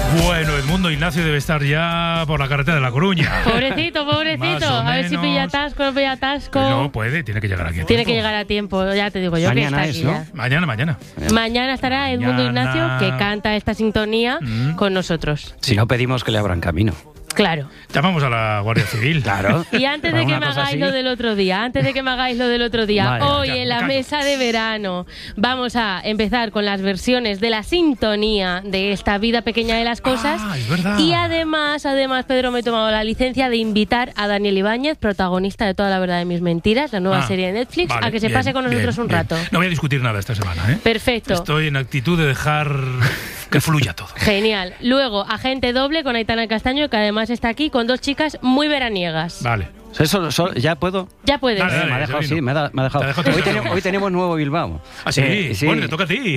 Bueno, Edmundo Ignacio debe estar ya por la carretera de La Coruña. Pobrecito. A ver si pilla atasco, no pilla atasco. No puede, tiene que llegar aquí a tiempo. Tiene que llegar a tiempo, ya te digo yo. Mañana que está es, aquí ¿no? ya. Mañana. Mañana estará Edmundo Ignacio, que canta esta sintonía con nosotros. Si no, pedimos que le abran camino. Claro. Llamamos a la Guardia Civil. Claro. Y antes de que Una me cosa hagáis así. lo del otro día, Vale, hoy ya, en la me callo. mesa de verano vamos a empezar con las versiones de la sintonía de esta vida pequeña de las cosas. Ah, es verdad. Y además, Pedro, me he tomado la licencia de invitar a Daniel Ibáñez, protagonista de Toda la verdad de mis mentiras, la nueva serie de Netflix, vale, a que se bien, pase con nosotros bien, un bien. rato. No voy a discutir nada esta semana, ¿eh? Perfecto. Estoy en actitud de dejar que fluya todo. Genial. Luego, Agente Doble con Aitana Castaño, que además está aquí con dos chicas muy veraniegas. Vale. Eso, ¿ya puedo? Ya puedes. Dale, Me ha dejado, Sabino. sí, me ha dejado. Te dejo tu turno. Hoy tenemos nuevo Bilbao. Ah, sí. Sí. Bueno, te toca a ti.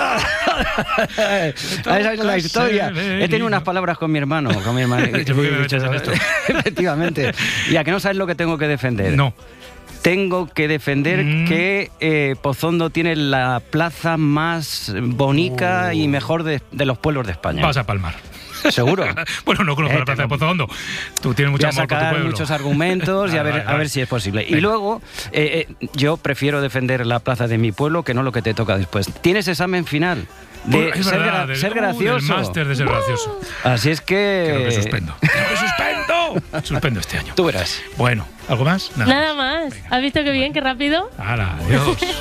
Esa es la historia. He tenido unas palabras con mi hermano. Yo, ¿por qué me metes en esto? Efectivamente. Y a que no sabes lo que tengo que defender. No. Tengo que defender que Pozondo tiene la plaza más bonita y mejor de los pueblos de España. Vas a palmar. ¿Seguro? Bueno, no conozco la plaza de Pozondo. Tú tienes mucho Ya amor por tu sacar pueblo. muchos argumentos y a Vale, ver si es posible. Y Venga. luego, yo prefiero defender la plaza de mi pueblo que no lo que te toca después. Tienes examen final de Es ser, verdad, ser gracioso. Del máster de ser gracioso. Así es Creo que que... suspendo. Suspendo este año. Tú verás. Bueno, ¿algo más? Nada más. ¿Has visto qué bien, qué rápido? Hala, adiós.